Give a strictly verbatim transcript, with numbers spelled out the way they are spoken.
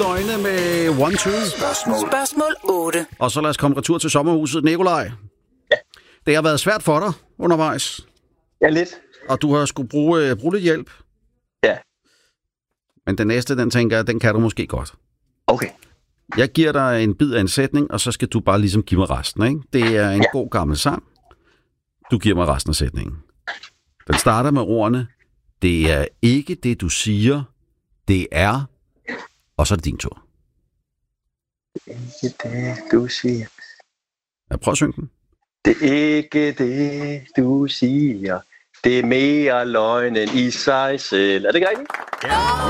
løgne med one two. Spørgsmål. Spørgsmål otte. Og så lad os komme retur til sommerhuset. Nikolaj. Ja. Det har været svært for dig undervejs. Ja, lidt. Og du har skulle bruge, bruge lidt hjælp. Ja. Men den næste, den tænker jeg, den kan du måske godt. Okay. Jeg giver dig en bid af en sætning, og så skal du bare ligesom give mig resten, ikke? Det er en ja. god gammel sang. Du giver mig resten af sætningen. Den starter med ordene: det er ikke det, du siger, det er... Og så er det din tur. Det er ikke det, du siger. Ja, prøv at synge den. Det er ikke det, du siger. Det er mere løgn end i sig selv. Er det ikke rigtigt? Ja,